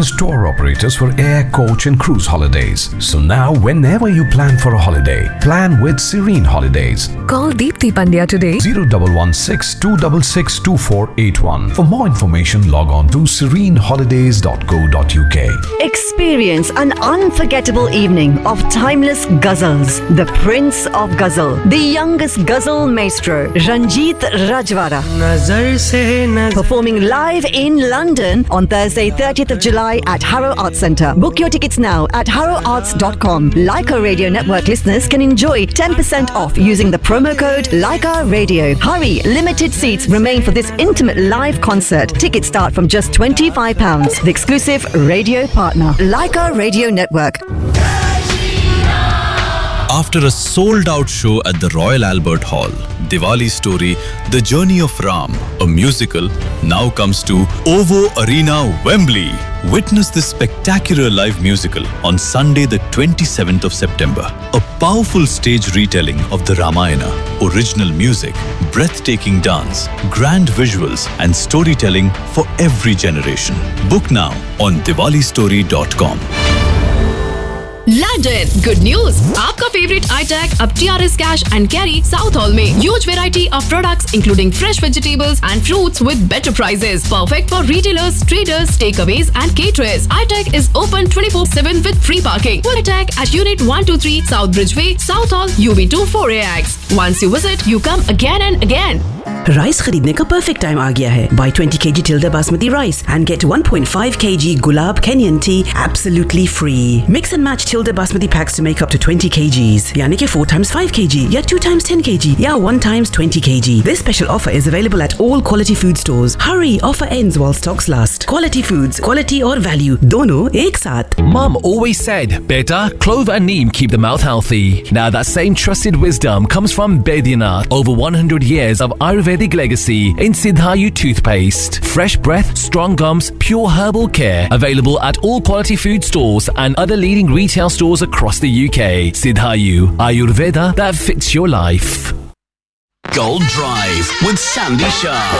authorized tour operators for air, coach and cruise holidays. So now whenever you plan for a holiday, plan with Serene Holidays. Call Deepthi Pandya today. 0116-266-2481. For more information, log on to sereneholidays.co.uk. Experience an unforgettable evening of timeless ghazals. The Prince of Ghazal, the youngest ghazal maestro, Ranjit Rajwara, performing live in London on Thursday, 30th of July at Harrow Arts Centre. Book your tickets now at harrowarts.com. Leica Radio Network listeners can enjoy 10% off using the promo code Leica Radio. Hurry, limited seats remain for this intimate live concert. Tickets start from just £25. The exclusive radio partner, Leica Radio Network. After a sold-out show at the Royal Albert Hall, Diwali Story, The Journey of Ram, a musical, now comes to OVO Arena, Wembley. Witness this spectacular live musical on Sunday the 27th of September. A powerful stage retelling of the Ramayana, original music, breathtaking dance, grand visuals and storytelling for every generation. Book now on diwalistory.com. Landon good news, आपका favourite iTac अब TRS cash and carry south hall में. Huge variety of products including fresh vegetables and fruits with better prices. Perfect for retailers, traders, takeaways and caterers. iTac is open 24/7 with free parking. Full iTac at Unit 123 South Bridgeway, South Hall, UB2 4AX. Once you visit, you come again and again. Rice खरीदने का perfect time आ गया है. Buy 20 kg Tilda Basmati rice and get 1.5 kg Gulab Kenyan tea absolutely free. Mix and match Tilda Basmati packs to make up to 20 kgs. यानी कि 4 times 5 kg या 2 times 10 kg या 1 times 20 kg. This special offer is available at all quality food stores. Hurry, offer ends while stocks last. Quality foods, quality और value दोनों एक साथ. Mum always said, beta, clove and neem keep the mouth healthy. Now that same trusted wisdom comes from Baidyanath. Over 100 years of Ayurvedic legacy in Siddhayu toothpaste. Fresh breath, strong gums, pure herbal care. Available at all quality food stores and other leading retail stores across the UK. Siddhayu, Ayurveda that fits your life. Gold Drive with Sandy Shah.